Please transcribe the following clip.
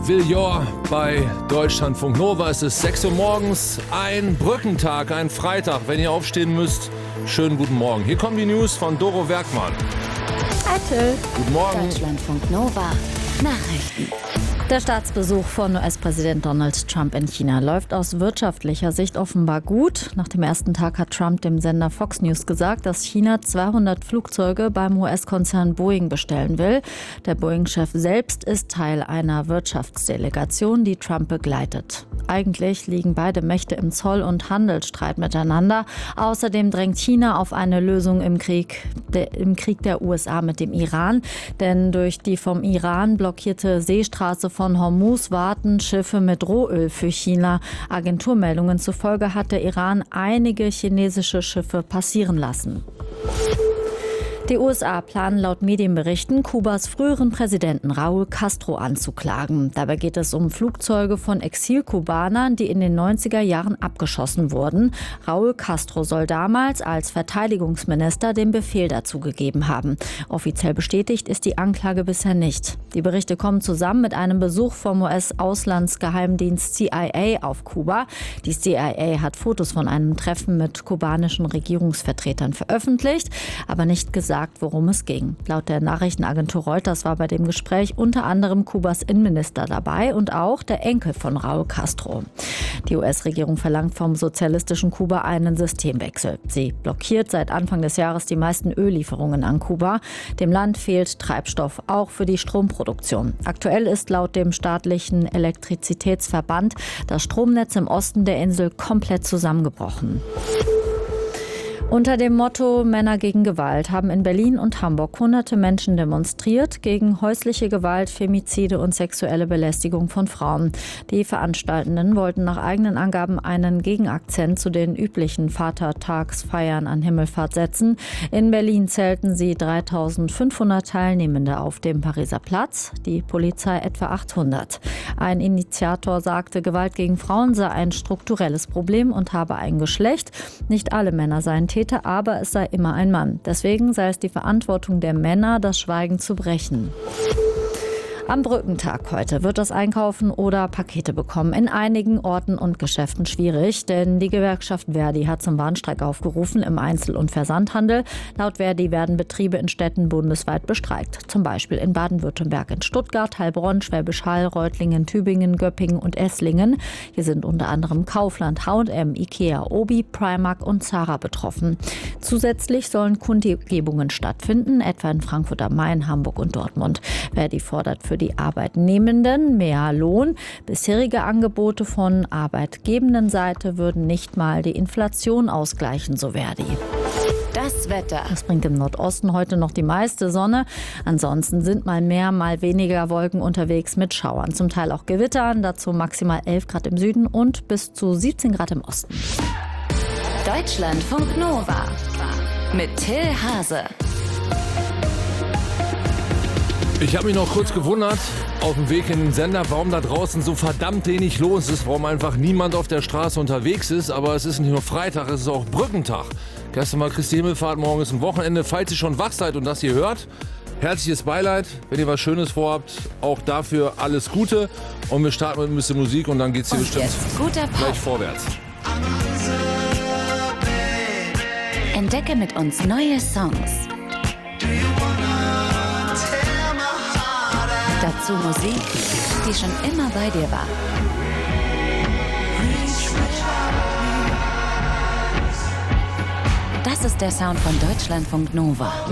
Villor bei Deutschlandfunk Nova. Es ist 6 Uhr morgens, ein Brückentag, ein Freitag. Wenn ihr aufstehen müsst, schönen guten Morgen. Hier kommen die News von Doro Werkmann. Till. Guten Morgen. Deutschlandfunk Nova. Nachrichten. Der Staatsbesuch von US-Präsident Donald Trump in China läuft aus wirtschaftlicher Sicht offenbar gut. Nach dem ersten Tag hat Trump dem Sender Fox News gesagt, dass China 200 Flugzeuge beim US-Konzern Boeing bestellen will. Der Boeing-Chef selbst ist Teil einer Wirtschaftsdelegation, die Trump begleitet. Eigentlich liegen beide Mächte im Zoll- und Handelsstreit miteinander. Außerdem drängt China auf eine Lösung im Krieg der USA mit dem Iran. Denn durch die vom Iran blockierte Seestraße von Hormuz warten Schiffe mit Rohöl für China. Agenturmeldungen zufolge hat der Iran einige chinesische Schiffe passieren lassen. Die USA planen laut Medienberichten, Kubas früheren Präsidenten Raúl Castro anzuklagen. Dabei geht es um Flugzeuge von Exilkubanern, die in den 90er Jahren abgeschossen wurden. Raúl Castro soll damals als Verteidigungsminister den Befehl dazu gegeben haben. Offiziell bestätigt ist die Anklage bisher nicht. Die Berichte kommen zusammen mit einem Besuch vom US-Auslandsgeheimdienst CIA auf Kuba. Die CIA hat Fotos von einem Treffen mit kubanischen Regierungsvertretern veröffentlicht, aber nicht gesagt, worum es ging. Laut der Nachrichtenagentur Reuters war bei dem Gespräch unter anderem Kubas Innenminister dabei und auch der Enkel von Raúl Castro. Die US-Regierung verlangt vom sozialistischen Kuba einen Systemwechsel. Sie blockiert seit Anfang des Jahres die meisten Öllieferungen an Kuba. Dem Land fehlt Treibstoff, auch für die Stromproduktion. Aktuell ist laut dem staatlichen Elektrizitätsverband das Stromnetz im Osten der Insel komplett zusammengebrochen. Unter dem Motto Männer gegen Gewalt haben in Berlin und Hamburg hunderte Menschen demonstriert gegen häusliche Gewalt, Femizide und sexuelle Belästigung von Frauen. Die Veranstaltenden wollten nach eigenen Angaben einen Gegenakzent zu den üblichen Vatertagsfeiern an Himmelfahrt setzen. In Berlin zählten sie 3.500 Teilnehmende auf dem Pariser Platz, die Polizei etwa 800. Ein Initiator sagte, Gewalt gegen Frauen sei ein strukturelles Problem und habe ein Geschlecht. Nicht alle Männer seien Täter, aber es sei immer ein Mann. Deswegen sei es die Verantwortung der Männer, das Schweigen zu brechen. Am Brückentag heute wird das Einkaufen oder Pakete bekommen in einigen Orten und Geschäften schwierig, denn die Gewerkschaft Verdi hat zum Warnstreik aufgerufen im Einzel- und Versandhandel. Laut Verdi werden Betriebe in Städten bundesweit bestreikt, zum Beispiel in Baden-Württemberg, in Stuttgart, Heilbronn, Schwäbisch Hall, Reutlingen, Tübingen, Göppingen und Esslingen. Hier sind unter anderem Kaufland, H&M, Ikea, Obi, Primark und Zara betroffen. Zusätzlich sollen Kundgebungen stattfinden, etwa in Frankfurt am Main, Hamburg und Dortmund. Verdi fordert für die Arbeitnehmenden mehr Lohn. Bisherige Angebote von arbeitgebenden Seite würden nicht mal die Inflation ausgleichen, so Verdi. Das Wetter. Das bringt im Nordosten heute noch die meiste Sonne. Ansonsten sind mal mehr, mal weniger Wolken unterwegs mit Schauern. Zum Teil auch Gewittern, dazu maximal 11 Grad im Süden und bis zu 17 Grad im Osten. Deutschlandfunk Nova mit Till Hase. Ich habe mich noch kurz gewundert, auf dem Weg in den Sender, warum da draußen so verdammt wenig los ist, warum einfach niemand auf der Straße unterwegs ist. Aber es ist nicht nur Freitag, es ist auch Brückentag. Gestern mal Christi Himmelfahrt, morgen ist ein Wochenende. Falls ihr schon wach seid und das hier hört, herzliches Beileid. Wenn ihr was Schönes vorhabt, auch dafür alles Gute. Und wir starten mit ein bisschen Musik und dann geht's hier bestimmt Guter Pop. gleich vorwärts. Entdecke mit uns neue Songs. Dazu Musik, die schon immer bei dir war. Das ist der Sound von Deutschlandfunk Nova.